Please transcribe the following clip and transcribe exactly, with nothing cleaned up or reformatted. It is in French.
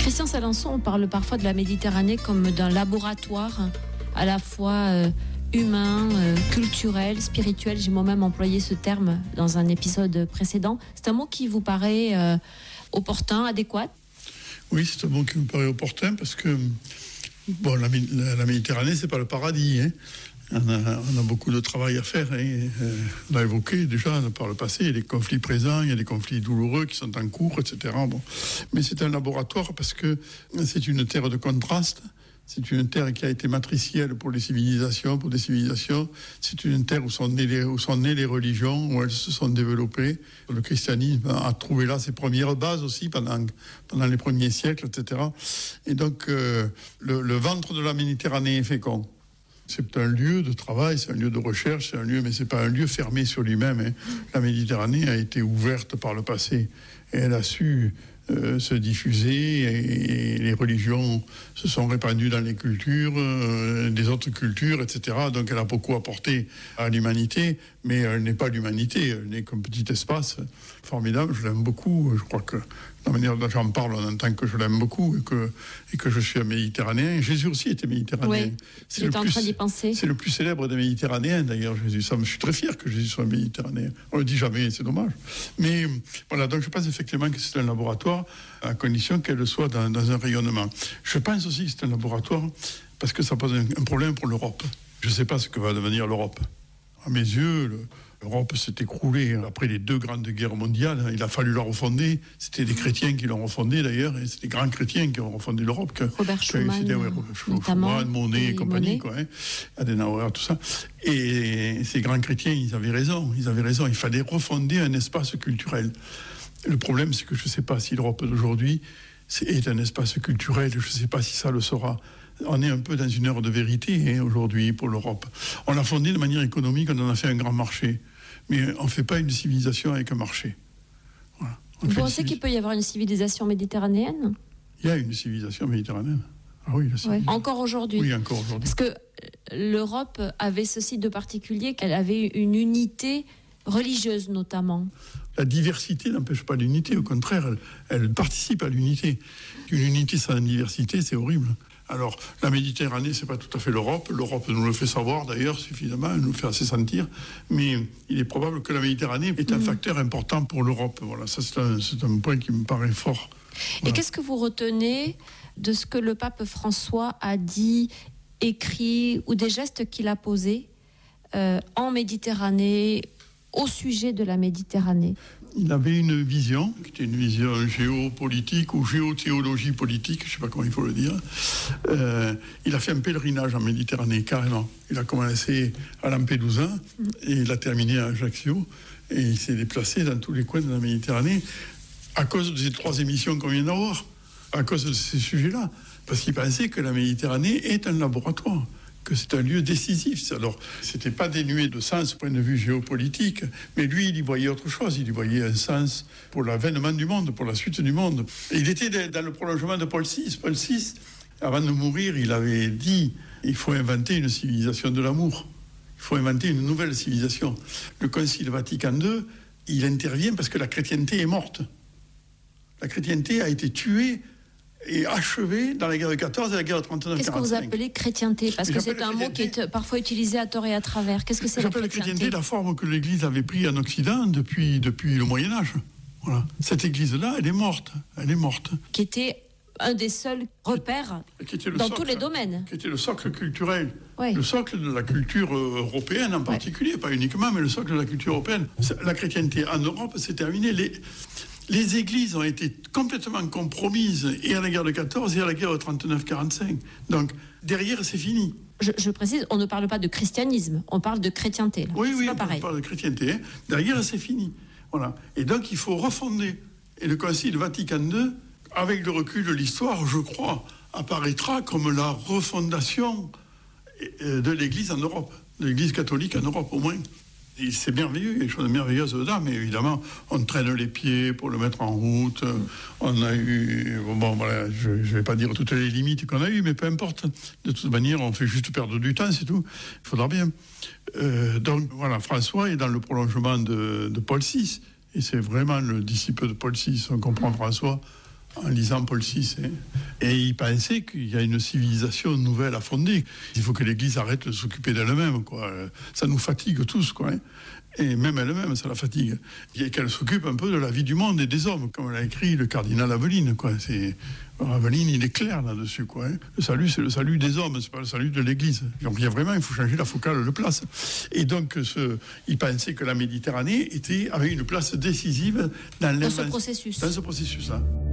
Christian Salençon, on parle parfois de la Méditerranée comme d'un laboratoire à la fois euh, humain, euh, culturel, spirituel. J'ai moi-même employé ce terme dans un épisode précédent. C'est un mot qui vous paraît euh, opportun, adéquat ? Oui, c'est un mot qui me paraît opportun parce que bon, la, la, la Méditerranée, c'est pas le paradis. Hein. On, a, on a beaucoup de travail à faire. Hein. Euh, on a évoqué déjà par le passé, il y a des conflits présents, il y a des conflits douloureux qui sont en cours, et cetera. Bon. Mais c'est un laboratoire parce que c'est une terre de contraste. C'est une terre qui a été matricielle pour les civilisations, pour des civilisations. C'est une terre où sont nées les, où sont nées les religions, où elles se sont développées. Le christianisme a trouvé là ses premières bases aussi pendant, pendant les premiers siècles, et cetera. Et donc, euh, le, le ventre de la Méditerranée est fécond. C'est un lieu de travail, c'est un lieu de recherche, c'est un lieu, mais c'est pas un lieu fermé sur lui-même. Hein. La Méditerranée a été ouverte par le passé et elle a su euh, se diffuser et, et les religions se sont répandues dans les cultures, euh, des autres cultures, et cetera. Donc elle a beaucoup apporté à l'humanité, mais elle n'est pas l'humanité, elle n'est qu'un petit espace formidable. Je l'aime beaucoup. Je crois que la manière dont j'en parle, on entend que je l'aime beaucoup et que, et que je suis un Méditerranéen. Jésus aussi était Méditerranéen. Oui, c'est le en plus, train d'y penser. C'est le plus célèbre des Méditerranéens, d'ailleurs, Jésus. Ça, je suis très fier que Jésus soit Méditerranéen. On le dit jamais, c'est dommage. Mais voilà, donc je pense effectivement que c'est un laboratoire à condition qu'elle soit dans, dans un rayonnement. Je pense aussi que c'est un laboratoire parce que ça pose un, un problème pour l'Europe. Je ne sais pas ce que va devenir l'Europe. À mes yeux, le, l'Europe s'est écroulée après les deux grandes guerres mondiales. Il a fallu la refonder. C'était des chrétiens qui l'ont refondée d'ailleurs, et c'est des grands chrétiens qui ont refondé l'Europe. Que, Robert Schuman, que, ouais, Schuman, Monnet et compagnie, quoi, hein, Adenauer, tout ça. Et ces grands chrétiens, ils avaient raison. Ils avaient raison. Il fallait refonder un espace culturel. Le problème, c'est que je ne sais pas si l'Europe d'aujourd'hui est un espace culturel. Je ne sais pas si ça le sera. On est un peu dans une heure de vérité hein, aujourd'hui pour l'Europe. On l'a fondée de manière économique, on en a fait un grand marché. Mais on ne fait pas une civilisation avec un marché. Voilà. Vous pensez civilis... qu'il peut y avoir une civilisation méditerranéenne ? Il y a une civilisation méditerranéenne. Ah oui, la ouais. Encore aujourd'hui ? Oui, encore aujourd'hui. Parce que l'Europe avait ceci de particulier, qu'elle avait une unité religieuse notamment. La diversité n'empêche pas l'unité, au contraire, elle, elle participe à l'unité. Une unité sans diversité, c'est horrible. Alors, la Méditerranée, c'est pas tout à fait l'Europe. L'Europe nous le fait savoir, d'ailleurs, suffisamment, elle nous le fait assez sentir. Mais il est probable que la Méditerranée est un mmh. facteur important pour l'Europe. Voilà, ça, c'est un, c'est un point qui me paraît fort. Voilà. Et qu'est-ce que vous retenez de ce que le pape François a dit, écrit, ou des gestes qu'il a posés euh, en Méditerranée, au sujet de la Méditerranée ? Il avait une vision, qui était une vision géopolitique ou géothéologie politique, je ne sais pas comment il faut le dire. Euh, il a fait un pèlerinage en Méditerranée, carrément. Il a commencé à Lampedusa et il a terminé à Ajaccio. Et il s'est déplacé dans tous les coins de la Méditerranée à cause de ces trois émissions qu'on vient d'avoir, à cause de ces sujets-là. Parce qu'il pensait que la Méditerranée est un laboratoire, que c'est un lieu décisif. Alors, c'était pas dénué de sens, point de vue géopolitique, mais lui, il y voyait autre chose. Il y voyait un sens pour l'avènement du monde, pour la suite du monde. Et il était dans le prolongement de Paul six. Paul six, avant de mourir, il avait dit il faut inventer une civilisation de l'amour. Il faut inventer une nouvelle civilisation. Le Concile Vatican deux, il intervient parce que la chrétienté est morte. La chrétienté a été tuée et achevé dans la guerre de quatorze et la guerre de trente-neuf quarante-cinq. Qu'est-ce que vous appelez chrétienté ? Parce que c'est un mot qui est parfois utilisé à tort et à travers. Qu'est-ce que c'est la chrétienté ? J'appelle la chrétienté la forme que l'Église avait prise en Occident depuis, depuis le Moyen-Âge. Voilà. Cette Église-là, elle est morte. Elle est morte. Qui était un des seuls repères dans socle, tous les domaines. Qui était le socle culturel. Oui. Le socle de la culture européenne en particulier, oui. Pas uniquement, mais le socle de la culture européenne. La chrétienté en Europe, c'est terminé. Les... Les églises ont été complètement compromises et à la guerre de quatorze et à la guerre de trente-neuf quarante-cinq. Donc, derrière, c'est fini. Je, je précise, on ne parle pas de christianisme, on parle de chrétienté. Là. Oui, c'est oui, pas on pareil. parle de chrétienté. Hein. Derrière, c'est fini. Voilà. Et donc, il faut refonder. Et le Concile Vatican deux, avec le recul de l'histoire, je crois, apparaîtra comme la refondation de l'Église en Europe, de l'Église catholique en Europe, au moins. Et c'est merveilleux, il y a des choses merveilleuses dedans, mais évidemment, on traîne les pieds pour le mettre en route. On a eu... Bon, voilà, je ne vais pas dire toutes les limites qu'on a eues, mais peu importe. De toute manière, on fait juste perdre du temps, c'est tout. Il faudra bien. Euh, donc, voilà, François est dans le prolongement de, de Paul six. Et c'est vraiment le disciple de Paul six. On comprend François en lisant Paul six. Hein. Et il pensait qu'il y a une civilisation nouvelle à fonder. Il faut que l'Église arrête de s'occuper d'elle-même, quoi. Ça nous fatigue tous, quoi. Hein. Et même elle-même, ça la fatigue. Et qu'elle s'occupe un peu de la vie du monde et des hommes, comme l'a écrit le cardinal Aveline, quoi. C'est... Aveline, il est clair là-dessus, quoi. Hein. Le salut, c'est le salut des hommes, c'est pas le salut de l'Église. Donc il y a vraiment, il faut changer la focale de place. Et donc, ce, il pensait que la Méditerranée était, avait une place décisive dans, dans ce processus. Dans ce processus-là.